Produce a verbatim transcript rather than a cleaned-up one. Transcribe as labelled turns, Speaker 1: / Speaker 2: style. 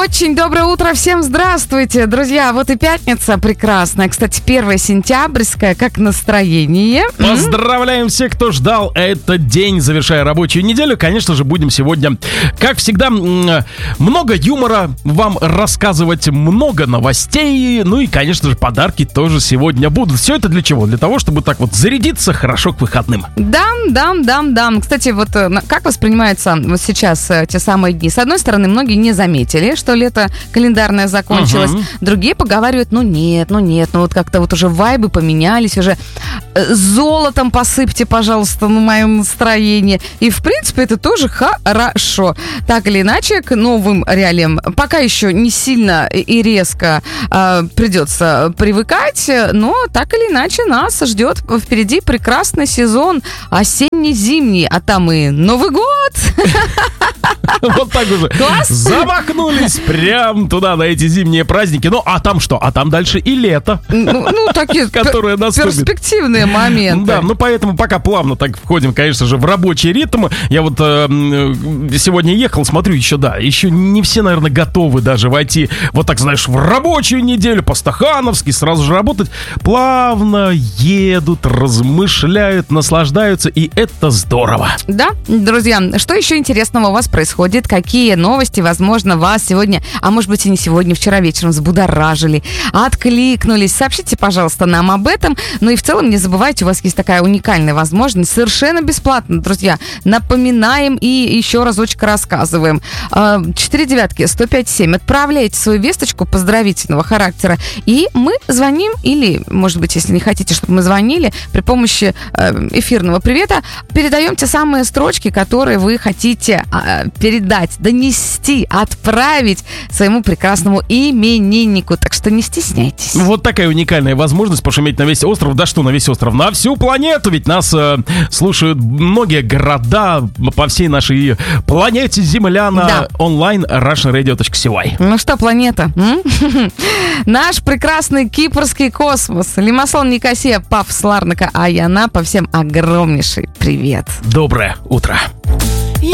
Speaker 1: Очень доброе утро, всем здравствуйте, друзья. Вот и пятница прекрасная. Кстати, первая сентябрьская, как настроение.
Speaker 2: Поздравляем всех, кто ждал этот день, завершая рабочую неделю. Конечно же, будем сегодня, как всегда, много юмора вам рассказывать, много новостей. Ну и, конечно же, подарки тоже сегодня будут. Все это для чего? Для того, чтобы так вот зарядиться хорошо к выходным.
Speaker 1: Да, да, да, да. Кстати, вот как воспринимаются вот сейчас те самые дни? С одной стороны, многие не заметили, что лето календарное закончилось. Uh-huh. Другие поговаривают, ну нет, ну нет, ну вот как-то вот уже вайбы поменялись, уже золотом посыпьте, пожалуйста, на моем настроении. И, в принципе, это тоже хорошо. Так или иначе, к новым реалиям пока еще не сильно и резко э, придется привыкать, но так или иначе нас ждет впереди прекрасный сезон осенне-зимний, а там и Новый год.
Speaker 2: Вот так уже замахнулись прям туда, на эти зимние праздники. Ну, а там что? А там дальше и лето.
Speaker 1: Ну, ну такие
Speaker 2: которые
Speaker 1: перспективные моменты.
Speaker 2: Да, ну поэтому пока плавно так входим, конечно же, в рабочий ритм. Я вот э, сегодня ехал, смотрю, еще, да, еще не все, наверное, готовы даже войти, вот так, знаешь, в рабочую неделю, по-стахановски, сразу же работать. Плавно едут, размышляют, наслаждаются, и это здорово.
Speaker 1: Да, друзья, что еще интересного у вас происходит? Какие новости, возможно, вас сегодня, а может быть и не сегодня, вчера вечером взбудоражили, откликнулись? Сообщите, пожалуйста, нам об этом. Ну и в целом не забывайте, у вас есть такая уникальная возможность, совершенно бесплатно, друзья. Напоминаем и еще разочек рассказываем. четыре девятки, сто пять семь. Отправляйте свою весточку поздравительного характера, и мы звоним, или, может быть, если не хотите, чтобы мы звонили, при помощи эфирного привета передаем те самые строчки, которые вы хотите передать, донести, отправить своему прекрасному имениннику. Так что не стесняйтесь.
Speaker 2: Вот такая уникальная возможность пошуметь на весь остров. Да что на весь остров? На всю планету. Ведь нас э, слушают многие города по всей нашей планете Земля на да. онлайн russian radio точка си уай.
Speaker 1: Ну что, планета? Наш прекрасный кипрский космос. Лимасон, Никосия, Павс, Ларнака, Аяна. По всем огромнейший привет.
Speaker 2: Доброе утро.